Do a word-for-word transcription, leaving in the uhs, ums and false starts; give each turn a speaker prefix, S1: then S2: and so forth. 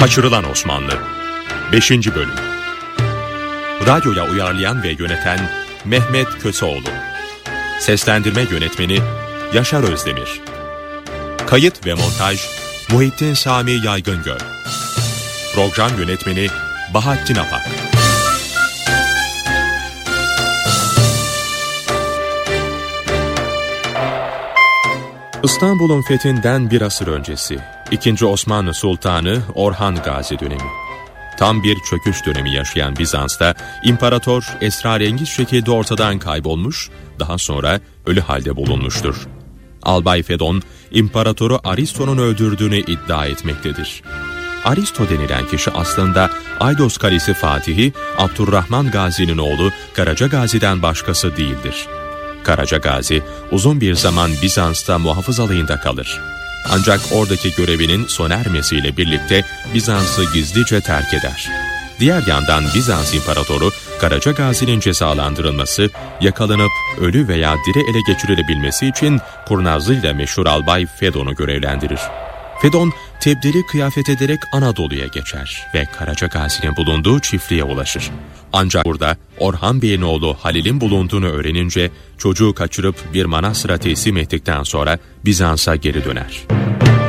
S1: Kaçırılan Osmanlı beşinci Bölüm. Radyoya uyarlayan ve yöneten Mehmet Köseoğlu. Seslendirme yönetmeni Yaşar Özdemir. Kayıt ve montaj Muhittin Sami Yaygıngöl. Program yönetmeni Bahattin Apak. İstanbul'un fethinden bir asır öncesi, ikinci Osmanlı Sultanı Orhan Gazi dönemi. Tam bir çöküş dönemi yaşayan Bizans'ta imparator esrarengiz şekilde ortadan kaybolmuş, daha sonra ölü halde bulunmuştur. Albay Fedon, imparatoru Aristo'nun öldürdüğünü iddia etmektedir. Aristo denilen kişi aslında Aydos Kalesi Fatihi Abdurrahman Gazi'nin oğlu Karaca Gazi'den başkası değildir. Karaca Gazi uzun bir zaman Bizans'ta muhafızalığında kalır. Ancak oradaki görevinin sona ermesiyle birlikte Bizans'ı gizlice terk eder. Diğer yandan Bizans İmparatoru Karaca Gazi'nin cezalandırılması, yakalanıp ölü veya diri ele geçirilebilmesi için kurnazlığıyla meşhur Albay Fedon'u görevlendirir. Fedon, tebdili kıyafet ederek Anadolu'ya geçer ve Karaca Gazi'nin bulunduğu çiftliğe ulaşır. Ancak burada Orhan Bey'in oğlu Halil'in bulunduğunu öğrenince çocuğu kaçırıp bir manastıra teslim ettikten sonra Bizans'a geri döner.